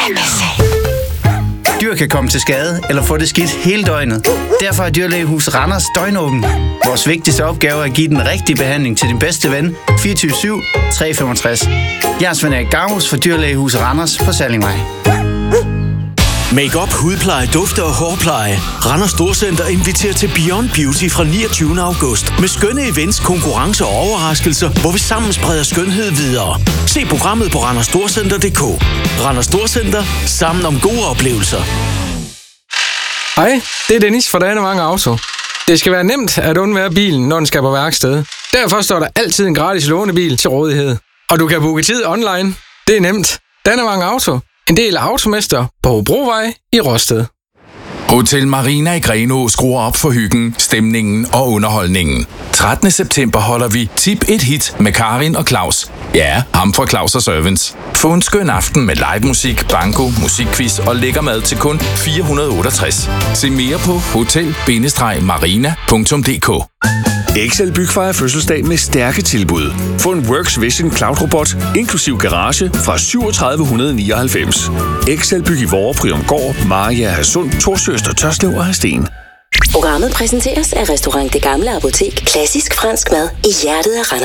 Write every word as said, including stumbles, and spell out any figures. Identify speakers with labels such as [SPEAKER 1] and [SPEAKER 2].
[SPEAKER 1] Dyr kan komme til skade eller få det skidt hele døgnet. Derfor er Dyrlægehus Randers døgnåben. Vores vigtigste opgave er at give den rigtige behandling til din bedste ven fireogtyve syv tre femogtres. Jeg er Svend Erik Garhus for Dyrlægehus Randers på Sallingvej.
[SPEAKER 2] Make-up, hudpleje, dufte og hårpleje. Randers Storcenter inviterer til Beyond Beauty fra niogtyvende august med skønne events, konkurrencer og overraskelser, hvor vi sammen spreder skønhed videre. Se programmet på randers storcenter punktum d k. Randers Storcenter. Sammen om gode oplevelser.
[SPEAKER 3] Hej, det er Dennis fra Danevang Auto. Det skal være nemt at undvære bilen, når den skal på værksted. Derfor står der altid en gratis lånebil til rådighed. Og du kan booke tid online. Det er nemt. Danevang Auto. En del af Automester på Hobrovej i Rosted.
[SPEAKER 4] Hotel Marina i Grenaa skruer op for hyggen, stemningen og underholdningen. trettende september holder vi Tip et Hit med Karin og Claus. Ja, ham fra Claus og Servants. Få en skøn aften med live musik, banko, musikquiz og lækker mad til kun fire hundrede og otteogtres. Se mere på hotel bindestreg marina punktum d k.
[SPEAKER 5] Excel Byg fejrer fødselsdag med stærke tilbud. Få en Works Vision Cloud-robot, inklusiv garage, fra syvogtredive nioghalvfems. Excel Byg i Vorre, Priumgård, Maria Hadsund, Torsøster, Tørslev og Hadsten.
[SPEAKER 6] Programmet præsenteres af Restaurant Det Gamle Apotek. Klassisk fransk mad i hjertet af Randers.